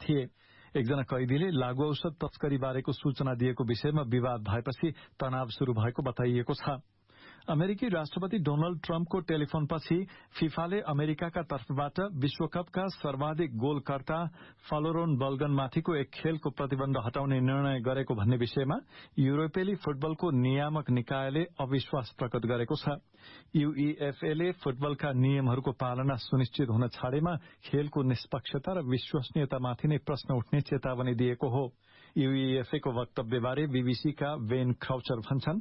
थिए। एकजना कैदीले लागू औषध तस्करी बारेको सूचना दिएको विषयमा विवाद भएपछि तनाव शुरू भएको बताइएको छ। अमेरिकी राष्ट्रपति डोनाल्ड ट्रम्पको टेलिफोनपछि फिफाले अमेरिकाका तर्फबाट विश्वकपका सर्वाधिक गोलकर्ता फलोरोन बल्गनमाथिको एक खेलको प्रतिबन्ध हटाउने निर्णय गरेको भन्ने विषयमा युरोपेली फुटबलको नियामक निकायले अविश्वास प्रकट गरेको छ। यूईएफएले फुटबलका नियमहरूको पालना सुनिश्चित हुन छाडेमा खेलको निष्पक्षता र विश्वसनीयतामाथि नै प्रश्न उठ्ने चेतावनी दिएको हो। यूईएफएको वक्तव्यबारे बीबीसीका वेन क्राउचर भन्छन्,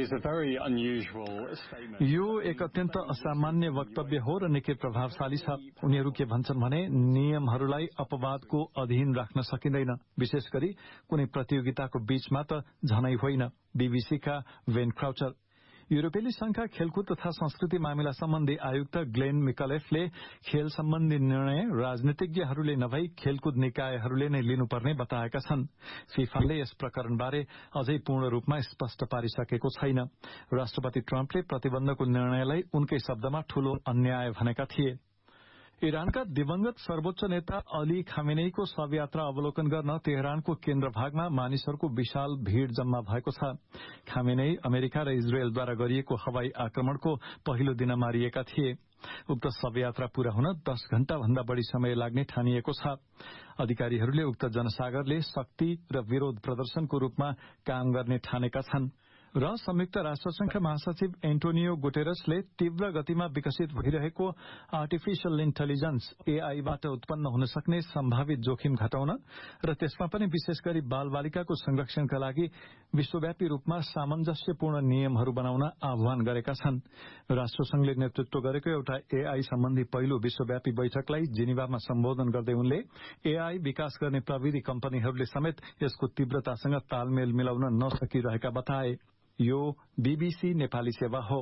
यो एक अत्यन्त असामान्य वक्तव्य हो र निकै प्रभावशाली छ। उनीहरू के भन्छन् भने नियमहरूलाई अपवादको अधीन राख्न सकिँदैन, विशेष गरी कुनै प्रतियोगिताको बीचमा त झनै होइन। बीबीसीका वेन क्राउचर। युरोपेली संघका खेलकुद तथा संस्कृति मामिला सम्बन्धी आयुक्त ग्लेन मिकलेफले खेल सम्बन्धी निर्णय राजनीतिज्ञहरूले नभई खेलकुद निकायहरूले नै लिनुपर्ने बताएका छन्। फिफाले यस प्रकरणबारे अझै पूर्ण रूपमा स्पष्ट पारिसकेको छैन। राष्ट्रपति ट्रम्पले प्रतिबन्धको निर्णयलाई उनकै शब्दमा ठूलो अन्याय भनेका थिए। इरानका दिवंगत सर्वोच्च नेता अली खामेनेईको शवयात्रा अवलोकन गर्न तेहरानको केन्द्र भागमा मानिसहरूको विशाल भीड़ जम्मा भएको छ। खामेनेई अमेरिका र इजरायलद्वारा गरिएको हवाई आक्रमणको पहिलो दिन मारिएका थिए। उक्त शवयात्रा पूरा हुन 10 घण्टा भन्दा बढ़ी समय लाग्ने ठानिएको छ। अधिकारीहरूले उक्त जनसागरले शक्ति र विरोध प्रदर्शनको रूपमा काम गर्ने ठानेका छन्। र संयुक्त राष्ट्रसंघका महासचिव एन्टोनियो गुटेरसले तीव्र गतिमा विकसित भइरहेको आर्टिफिशियल इन्टेलिजेन्स एआईबाट उत्पन्न हुन सक्ने सम्भावित जोखिम घटाउन र त्यसमा पनि विशेष गरी बालबालिकाको संरक्षणका लागि विश्वव्यापी रूपमा सामञ्जस्यपूर्ण नियमहरू बनाउन आह्वान गरेका छन्। राष्ट्रसंघले नेतृत्व गरेको एउटा एआई सम्बन्धी पहिलो विश्वव्यापी बैठकलाई जिनिभामा सम्बोधन गर्दै उनले एआई विकास गर्ने प्रविधि कम्पनीहरूले समेत यसको तीव्रतासँग तालमेल मिलाउन नसकिरहेका बताए। यो बीबीसी नेपाली सेवा हो।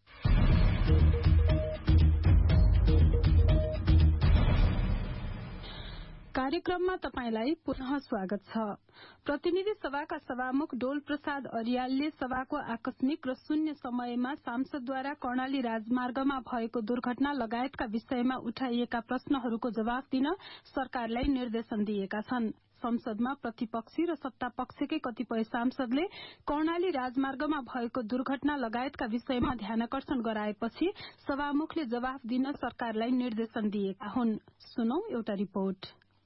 कार्यक्रममा तपाईंलाई पुनः स्वागत छ। प्रतिनिधि सभाका सभामुख डोल प्रसाद अर्यालले सभाको आकस्मिक र शून्य समयमा सांसदद्वारा कर्णाली राजमार्गमा भएको दुर्घटना लगायतका विषयमा उठाइएका प्रश्नहरूको जवाफ दिन सरकारलाई निर्देशन दिएका छन्। संसदमा प्रतिपक्षी र सत्तापक्षकै कतिपय सांसदले कर्णाली राजमार्गमा भएको दुर्घटना लगायतका विषयमा ध्यानकर्षण गराएपछि सभामुखले जवाफ दिन सरकारलाई निर्देशन दिएका हुन्। सुनौ एउटा रिपोर्ट।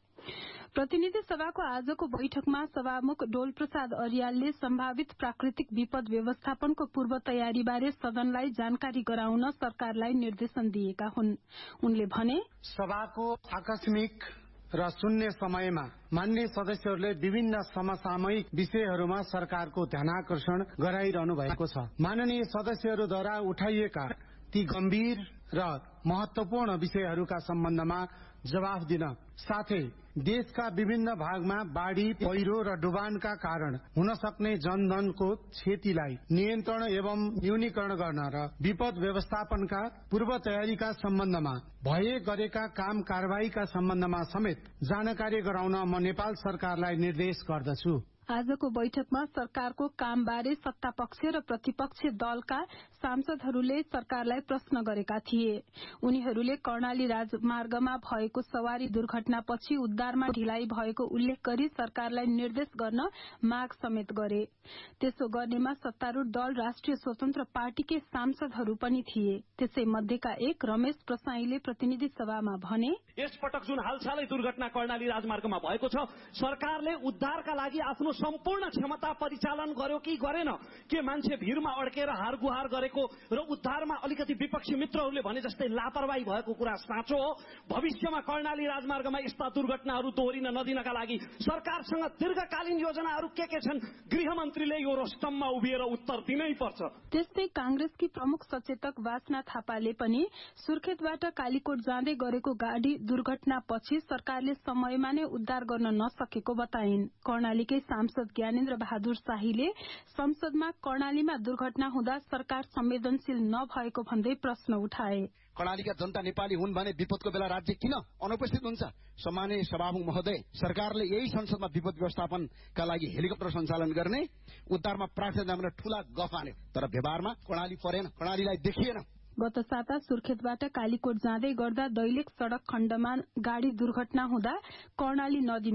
प्रतिनिधि सभाको आजको बैठकमा सभामुख डोल प्रसाद अर्यालले सम्भावित प्राकृतिक विपद व्यवस्थापनको पूर्व तयारीबारे सदनलाई जानकारी गराउन सरकारलाई निर्देशन दिएका हुन्। उनले भने, सभाको आकस्मिक र शून्य समयमा मान्य सदस्यहरूले विभिन्न समसामयिक विषयहरूमा सरकारको ध्यानाकर्षण गराइरहनु भएको छ। माननीय सदस्यहरूद्वारा उठाइएका ती गम्भीर र महत्वपूर्ण विषयहरूका सम्बन्धमा जवाफ दिन साथै देशका विभिन्न भागमा बाढ़ी, पहिरो र डुबानका कारण हुन सक्ने जनधनको क्षतिलाई नियन्त्रण एवं न्यूनीकरण गर्न र विपद व्यवस्थापनका पूर्व तयारीका सम्बन्धमा भए गरेका काम कारबाहीका सम्बन्धमा समेत जानकारी गराउन म नेपाल सरकारलाई निर्देश गर्दछु। आजको बैठकमा सरकारको कामबारे सत्तापक्ष र प्रतिपक्ष दलका सांसदहरूले सरकारलाई प्रश्न गरेका थिए। उनीहरूले कर्णाली राजमार्गमा भएको सवारी दुर्घटनापछि उद्धारमा ढिलाइ भएको उल्लेख गरी सरकारलाई निर्देश गर्न माग समेत गरे। त्यसो गर्नेमा सत्तारूढ़ दल राष्ट्रिय स्वतन्त्र पार्टीकै सांसदहरू पनि थिए। त्यसै मध्येका एक रमेश प्रसाईले प्रतिनिधि सभामा भने, यस पटक जुन हालसालै दुर्घटना कर्णाली राजमार्गमा भएको छ, सरकारले उद्धारका लागि आफ्नो सम्पूर्ण क्षमता परिचालन गर्यो कि गरेन? के मान्छे भिरमा अड्केर हारगुहार गरेको र उद्धारमा अलिकति विपक्षी मित्रहरूले भने जस्तै लापरवाही भएको कुरा साँचो हो? भविष्यमा कर्णाली राजमार्गमा यस्ता दुर्घटनाहरू दोहोरिन नदिनका लागि सरकारसँग दीर्घकालीन योजनाहरू के छन्? गृहमन्त्रीले यो रोस्टममा उभिएर उत्तर दिनै पर्छ। त्यस्तै कांग्रेसकी प्रमुख सचेतक वासना थापाले पनि सुर्खेतबाट कालीकोट जाँदै गरेको गाडी दुर्घटनापछि सरकारले समयमा नै उद्धार गर्न नसकेको बताइन्। कर्णालीकै सांसद ज्ञानेन्द्र बहादुर शाहीले संसदमा कर्णालीमा दुर्घटना हुँदा सरकार संवेदनशील नभएको भन्दै प्रश्न उठाए। कर्णालीका जनता नेपाली हुन् भने विपदको बेला राज्य किन अनुपस्थित हुन्छ? सम्माननीय सभामुख महोदय, सरकारले यही संसदमा विपद व्यवस्थापनका लागि हेलिकप्टर सञ्चालन गर्ने, उद्धारमा प्रार्थना जाने ठूला गफ हान्यो, तर व्यवहारमा कर्णाली परेन, कर्णालीलाई देखिएन। गत साता सुर्खेतबाट कालीकोट जाँदै गर्दा दैलेख सड़क खण्डमा गाड़ी दुर्घटना हुँदा कर्णाली नदी